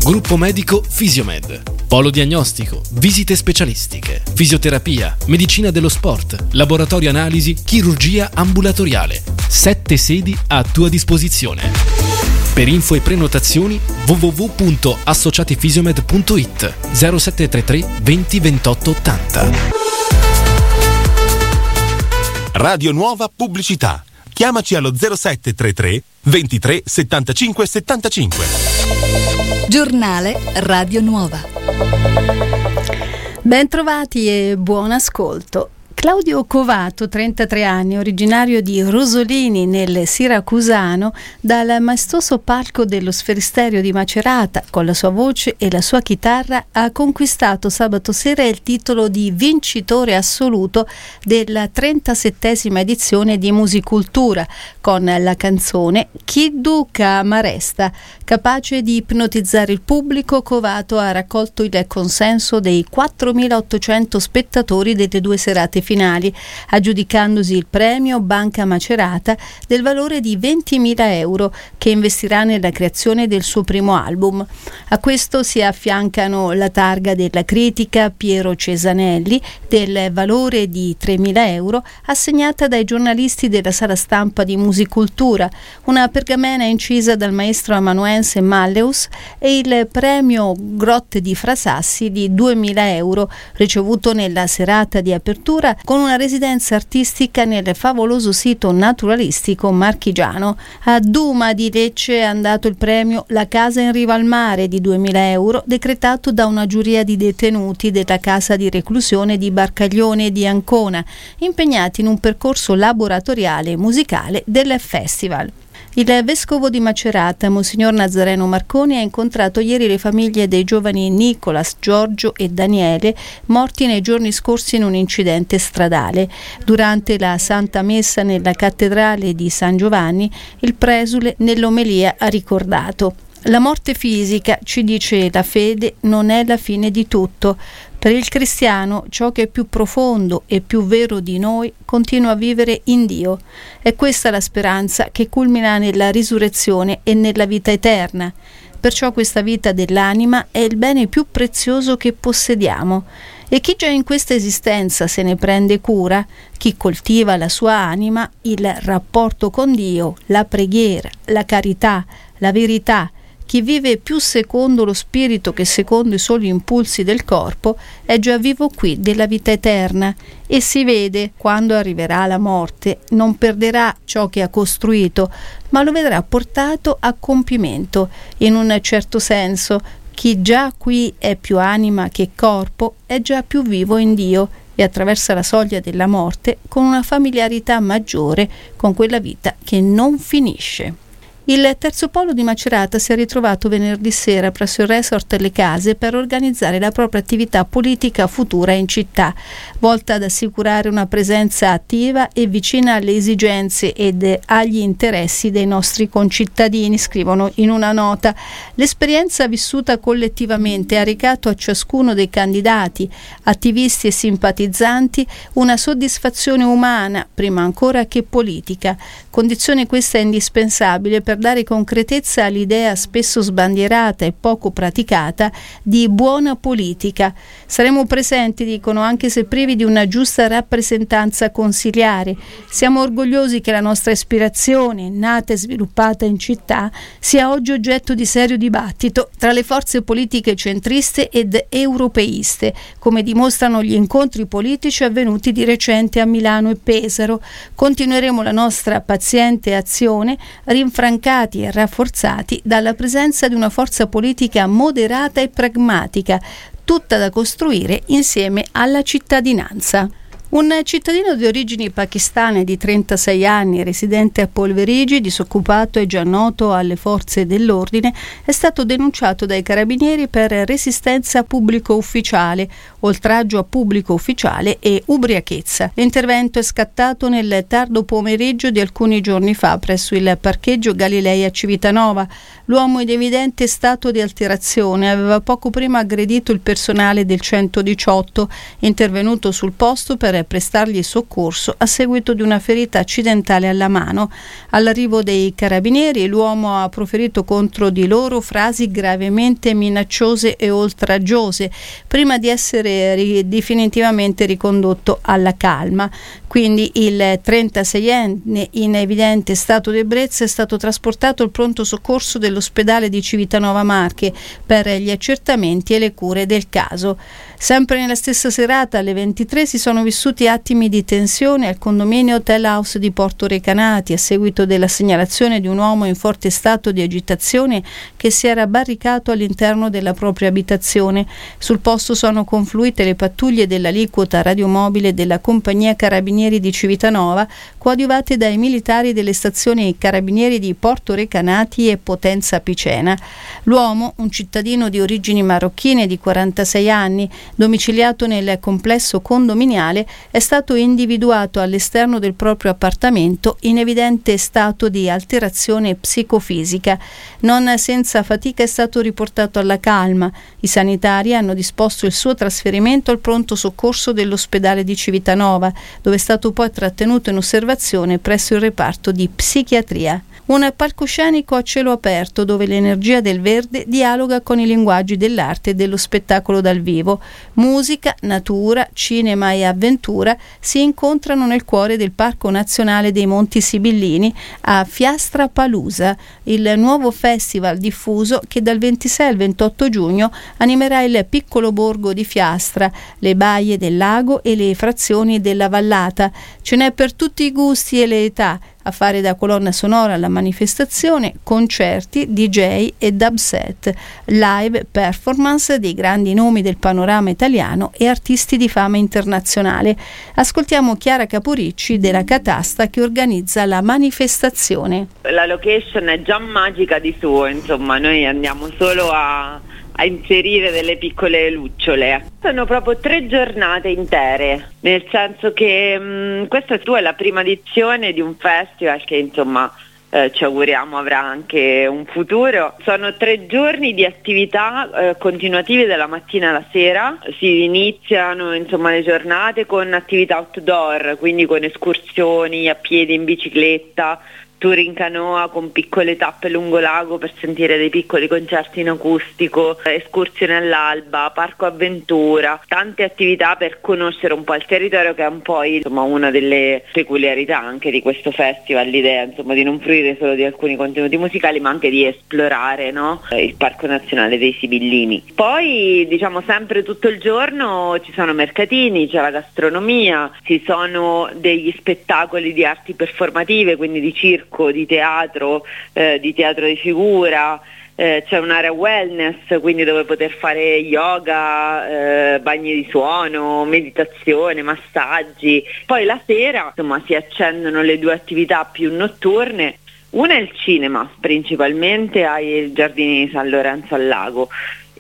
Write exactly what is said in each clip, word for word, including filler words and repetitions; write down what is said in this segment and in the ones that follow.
Gruppo medico Fisiomed. Polo diagnostico, visite specialistiche, fisioterapia, medicina dello sport, laboratorio analisi, chirurgia ambulatoriale. Sette sedi a tua disposizione. Per info e prenotazioni w w w punto associatifisiomed punto it zero sette tre tre venti ventotto ottanta. Radio Nuova Pubblicità. Chiamaci allo zero sette tre tre ventitré settantacinque settantacinque. Giornale Radio Nuova. Bentrovati e buon ascolto. Claudio Covato, trentatré anni, originario di Rosolini nel Siracusano, dal maestoso palco dello Sferisterio di Macerata, con la sua voce e la sua chitarra, ha conquistato sabato sera il titolo di vincitore assoluto della trentasettesima edizione di Musicultura, con la canzone Chi Duca Maresta. Capace di ipnotizzare il pubblico, Covato ha raccolto il consenso dei quattromilaottocento spettatori delle due serate finali, aggiudicandosi il premio Banca Macerata del valore di ventimila euro, che investirà nella creazione del suo primo album. A questo si affiancano la targa della critica Piero Cesanelli del valore di tremila euro, assegnata dai giornalisti della sala stampa di Musicultura, una pergamena incisa dal maestro amanuense Malleus e il premio Grotte di Frasassi di duemila euro, ricevuto nella serata di apertura con una residenza artistica nel favoloso sito naturalistico marchigiano. A Duma di Lecce è andato il premio La Casa in riva al mare di duemila euro, decretato da una giuria di detenuti della casa di reclusione di Barcaglione e di Ancona, impegnati in un percorso laboratoriale e musicale del festival. Il vescovo di Macerata, Monsignor Nazareno Marconi, ha incontrato ieri le famiglie dei giovani Nicolas, Giorgio e Daniele, morti nei giorni scorsi in un incidente stradale. Durante la Santa Messa nella cattedrale di San Giovanni, il presule nell'omelia ha ricordato: la morte fisica, ci dice la fede, non è la fine di tutto. Per il cristiano ciò che è più profondo e più vero di noi continua a vivere in Dio. È questa la speranza che culmina nella risurrezione e nella vita eterna. Perciò questa vita dell'anima è il bene più prezioso che possediamo. E chi già in questa esistenza se ne prende cura, chi coltiva la sua anima, il rapporto con Dio, la preghiera, la carità, la verità, chi vive più secondo lo spirito che secondo i soli impulsi del corpo, è già vivo qui della vita eterna, e si vede, quando arriverà la morte, non perderà ciò che ha costruito, ma lo vedrà portato a compimento. In un certo senso, chi già qui è più anima che corpo, è già più vivo in Dio e attraversa la soglia della morte con una familiarità maggiore con quella vita che non finisce. Il terzo polo di Macerata si è ritrovato venerdì sera presso il resort Le Case per organizzare la propria attività politica futura in città, volta ad assicurare una presenza attiva e vicina alle esigenze ed agli interessi dei nostri concittadini, scrivono in una nota. L'esperienza vissuta collettivamente ha recato a ciascuno dei candidati, attivisti e simpatizzanti, una soddisfazione umana, prima ancora che politica, condizione questa indispensabile per dare concretezza all'idea spesso sbandierata e poco praticata di buona politica. Saremo presenti, dicono, anche se privi di una giusta rappresentanza consiliare. Siamo orgogliosi che la nostra ispirazione, nata e sviluppata in città, sia oggi oggetto di serio dibattito tra le forze politiche centriste ed europeiste, come dimostrano gli incontri politici avvenuti di recente a Milano e Pesaro. Continueremo la nostra paziente azione, rinfrancati e rafforzati dalla presenza di una forza politica moderata e pragmatica, tutta da costruire insieme alla cittadinanza. Un cittadino di origini pakistane di trentasei anni, residente a Polverigi, disoccupato e già noto alle forze dell'ordine, è stato denunciato dai carabinieri per resistenza pubblico ufficiale, oltraggio a pubblico ufficiale e ubriachezza. L'intervento è scattato nel tardo pomeriggio di alcuni giorni fa presso il parcheggio Galilei a Civitanova. L'uomo in evidente stato di alterazione aveva poco prima aggredito il personale del centodiciotto, intervenuto sul posto per per prestargli soccorso a seguito di una ferita accidentale alla mano. All'arrivo dei carabinieri l'uomo ha proferito contro di loro frasi gravemente minacciose e oltraggiose prima di essere ri- definitivamente ricondotto alla calma. Quindi il trentaseienne in evidente stato di ebbrezza è stato trasportato al pronto soccorso dell'ospedale di Civitanova Marche per gli accertamenti e le cure del caso. Sempre nella stessa serata alle ventitré si sono vissuti attimi di tensione al condominio Hotel House di Porto Recanati a seguito della segnalazione di un uomo in forte stato di agitazione che si era barricato all'interno della propria abitazione. Sul posto sono confluite le pattuglie dell'aliquota radiomobile della compagnia Carabinieri di Civitanova, coadiuvate dai militari delle stazioni Carabinieri di Porto Recanati e Potenza Picena. L'uomo, un cittadino di origini marocchine di quarantasei anni, domiciliato nel complesso condominiale, è stato individuato all'esterno del proprio appartamento in evidente stato di alterazione psicofisica. Non senza fatica è stato riportato alla calma. I sanitari hanno disposto il suo trasferimento al pronto soccorso dell'ospedale di Civitanova, dove è stato poi trattenuto in osservazione presso il reparto di psichiatria. Un palcoscenico a cielo aperto dove l'energia del verde dialoga con i linguaggi dell'arte e dello spettacolo dal vivo. Musica, natura, cinema e avventura si incontrano nel cuore del Parco Nazionale dei Monti Sibillini a Fiastra Palusa, il nuovo festival diffuso che dal ventisei al ventotto giugno animerà il piccolo borgo di Fiastra, le baie del lago e le frazioni della vallata. Ce n'è per tutti i gusti e le età. A fare da colonna sonora alla manifestazione concerti, D J e dubset, live performance dei grandi nomi del panorama italiano e artisti di fama internazionale. Ascoltiamo Chiara Caporicci della Catasta che organizza la manifestazione. La location è già magica di suo, insomma, noi andiamo solo a a inserire delle piccole lucciole. Sono proprio tre giornate intere, nel senso che mh, questa tua è la prima edizione di un festival che insomma eh, ci auguriamo avrà anche un futuro. Sono tre giorni di attività eh, continuative dalla mattina alla sera. Si iniziano insomma le giornate con attività outdoor, quindi con escursioni a piedi, in bicicletta, tour in canoa con piccole tappe lungo lago per sentire dei piccoli concerti in acustico, escursioni all'alba, parco avventura, tante attività per conoscere un po' il territorio, che è un po' insomma una delle peculiarità anche di questo festival, l'idea insomma di non fruire solo di alcuni contenuti musicali ma anche di esplorare, no? Il Parco Nazionale dei Sibillini. Poi diciamo sempre tutto il giorno ci sono mercatini, c'è la gastronomia, ci sono degli spettacoli di arti performative, quindi di circo, di teatro, eh, di teatro di figura, eh, c'è un'area wellness, quindi dove poter fare yoga, eh, bagni di suono, meditazione, massaggi. Poi la sera insomma si accendono le due attività più notturne. Una è il cinema, principalmente ai giardini di San Lorenzo al Lago,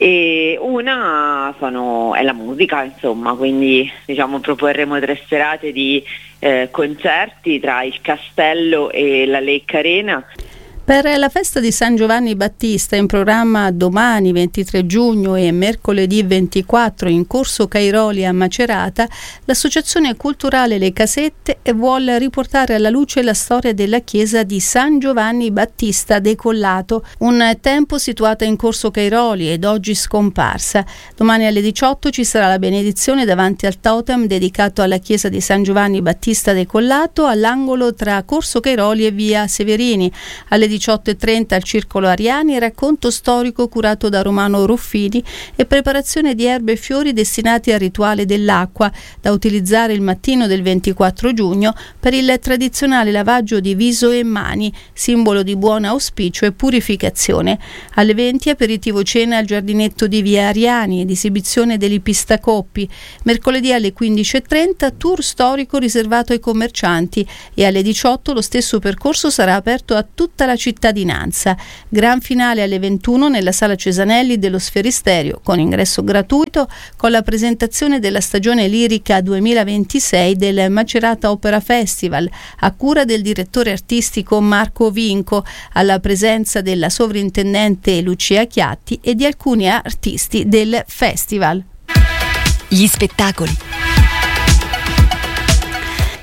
e una sono, è la musica, insomma, quindi diciamo proporremo tre serate di eh, concerti tra il Castello e la Lake Arena. Per la festa di San Giovanni Battista, in programma domani ventitré giugno e mercoledì ventiquattro in Corso Cairoli a Macerata, l'associazione culturale Le Casette vuole riportare alla luce la storia della chiesa di San Giovanni Battista Decollato, un tempo situata in Corso Cairoli ed oggi scomparsa. Domani alle diciotto ci sarà la benedizione davanti al totem dedicato alla chiesa di San Giovanni Battista Decollato all'angolo tra Corso Cairoli e via Severini. Alle diciotto e trenta al Circolo Ariani, racconto storico curato da Romano Ruffini e preparazione di erbe e fiori destinati al rituale dell'acqua, da utilizzare il mattino del ventiquattro giugno per il tradizionale lavaggio di viso e mani, simbolo di buon auspicio e purificazione. Alle venti aperitivo cena al giardinetto di via Ariani ed esibizione degli pistacoppi. Mercoledì alle quindici e trenta tour storico riservato ai commercianti e alle diciotto lo stesso percorso sarà aperto a tutta la cittadinanza. Gran finale alle ventuno nella Sala Cesanelli dello Sferisterio con ingresso gratuito, con la presentazione della stagione lirica duemilaventisei del Macerata Opera Festival a cura del direttore artistico Marco Vinco, alla presenza della sovrintendente Lucia Chiatti e di alcuni artisti del festival. Gli spettacoli.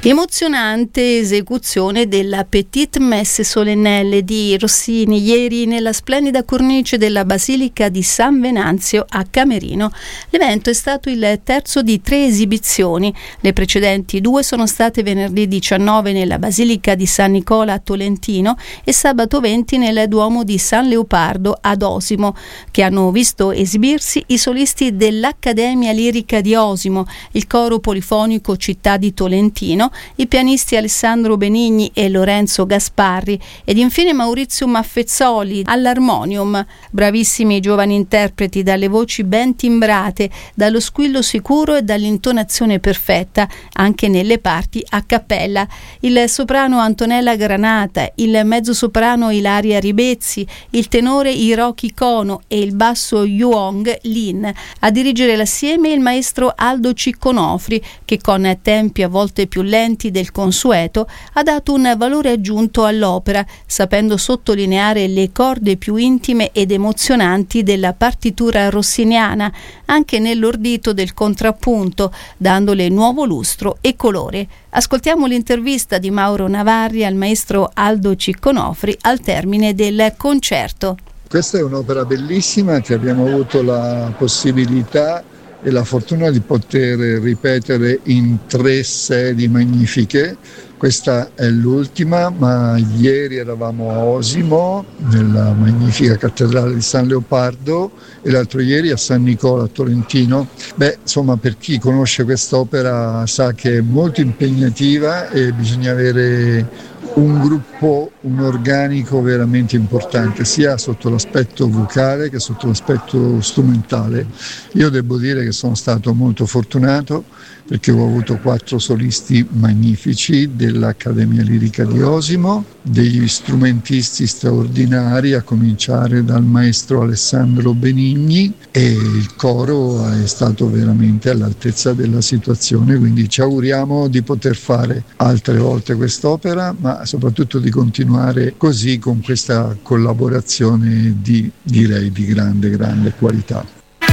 Emozionante esecuzione della Petite Messe Solennelle di Rossini ieri nella splendida cornice della Basilica di San Venanzio a Camerino. L'evento è stato il terzo di tre esibizioni. Le precedenti due sono state venerdì diciannove nella Basilica di San Nicola a Tolentino e sabato venti nel Duomo di San Leopardo ad Osimo, che hanno visto esibirsi i solisti dell'Accademia Lirica di Osimo, il coro polifonico Città di Tolentino, i pianisti Alessandro Benigni e Lorenzo Gasparri ed infine Maurizio Maffezzoli all'armonium. Bravissimi giovani interpreti dalle voci ben timbrate, dallo squillo sicuro e dall'intonazione perfetta anche nelle parti a cappella. Il soprano Antonella Granata, il mezzosoprano Ilaria Ribezzi, il tenore Hiroki Kono e il basso Yuong Lin. A dirigere l'assieme il maestro Aldo Cicconofri, che con tempi a volte più lenti del consueto ha dato un valore aggiunto all'opera, sapendo sottolineare le corde più intime ed emozionanti della partitura rossiniana, anche nell'ordito del contrappunto, dandole nuovo lustro e colore. Ascoltiamo l'intervista di Mauro Navarri al maestro Aldo Cicconofri al termine del concerto. Questa è un'opera bellissima che abbiamo avuto la possibilità e la fortuna di poter ripetere in tre sedi magnifiche. Questa è l'ultima, ma ieri eravamo a Osimo, nella magnifica cattedrale di San Leopardo, e l'altro ieri a San Nicola a Tolentino. Beh, insomma, per chi conosce quest'opera sa che è molto impegnativa e bisogna avere un gruppo, un organico veramente importante, sia sotto l'aspetto vocale che sotto l'aspetto strumentale. Io devo dire che sono stato molto fortunato perché ho avuto quattro solisti magnifici dell'Accademia Lirica di Osimo, degli strumentisti straordinari, a cominciare dal maestro Alessandro Benigni, e il coro è stato veramente all'altezza della situazione, quindi ci auguriamo di poter fare altre volte quest'opera, ma soprattutto di continuare così con questa collaborazione di, direi, di grande, grande qualità.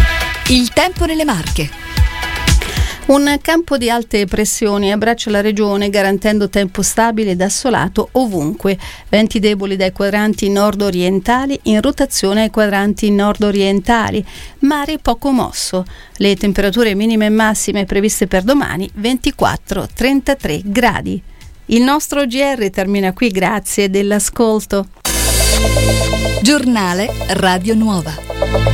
Il tempo nelle Marche. Un campo di alte pressioni abbraccia la regione garantendo tempo stabile ed assolato ovunque. Venti deboli dai quadranti nord-orientali in rotazione ai quadranti nord-orientali. Mare poco mosso. Le temperature minime e massime previste per domani ventiquattro trentatré gradi. Il nostro G R termina qui, grazie dell'ascolto. Giornale Radio Nuova.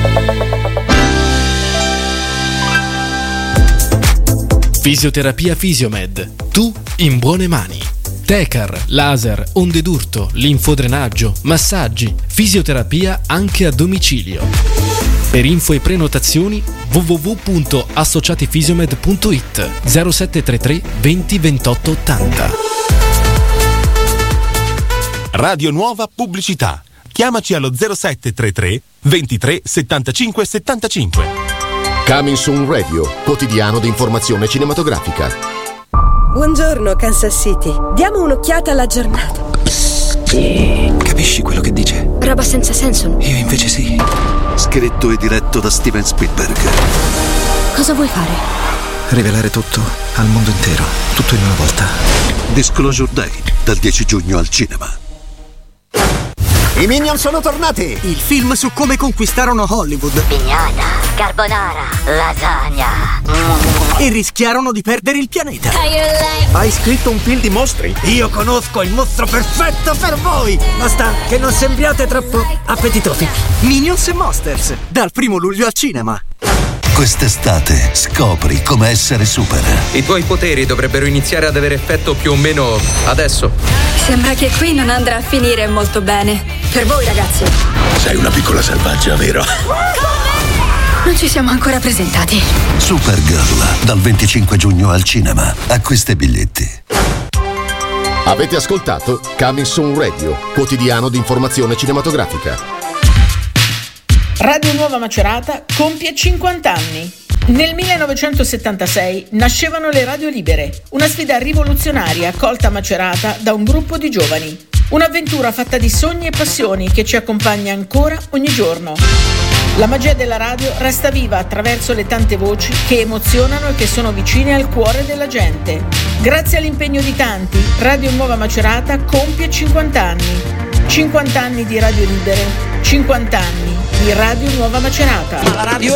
Fisioterapia Fisiomed. Tu in buone mani. Tecar, laser, onde d'urto, linfodrenaggio, massaggi, fisioterapia anche a domicilio. Per info e prenotazioni w w w punto associatifisiomed punto i t zero sette tre tre venti ventotto ottanta. Radio Nuova Pubblicità. Chiamaci allo zero sette tre tre ventitré settantacinque settantacinque. Coming Soon Radio, quotidiano di informazione cinematografica. Buongiorno Kansas City, diamo un'occhiata alla giornata. Capisci quello che dice? Roba senza senso. Io invece sì. Scritto e diretto da Steven Spielberg. Cosa vuoi fare? Rivelare tutto al mondo intero, tutto in una volta. Disclosure Day, dal dieci giugno al cinema. I Minion sono tornati! Il film su come conquistarono Hollywood. Pignata, carbonara, lasagna. E rischiarono di perdere il pianeta. Hai scritto un film di mostri? Io conosco il mostro perfetto per voi! Basta che non sembriate troppo appetitosi. Minions e Monsters, dal primo luglio al cinema. Quest'estate scopri come essere super. I tuoi poteri dovrebbero iniziare ad avere effetto più o meno adesso. Sembra che qui non andrà a finire molto bene. Per voi, ragazzi. Sei una piccola selvaggia, vero? Non ci siamo ancora presentati. Supergirl, dal venticinque giugno al cinema. Acquista i biglietti. Avete ascoltato Coming Soon Radio, quotidiano di informazione cinematografica. Radio Nuova Macerata compie cinquanta anni. Nel millenovecentosettantasei nascevano le radio libere, una sfida rivoluzionaria accolta a Macerata da un gruppo di giovani. Un'avventura fatta di sogni e passioni che ci accompagna ancora ogni giorno. La magia della radio resta viva attraverso le tante voci che emozionano e che sono vicine al cuore della gente. Grazie all'impegno di tanti, Radio Nuova Macerata compie cinquanta anni. cinquanta anni di Radio Libere, cinquanta anni di Radio Nuova Macerata. La radio